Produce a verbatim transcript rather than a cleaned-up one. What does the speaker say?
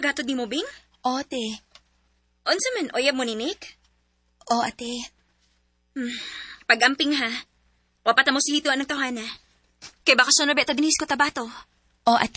paghatod ni mo, Bing? O, te. Unsa man, oyab mo ni Nick? O, ate. Hmm. Pag-amping ha. Wapata mo silito ang tawhana. Kay baka sunod beta dinis ko tabato. O, ate.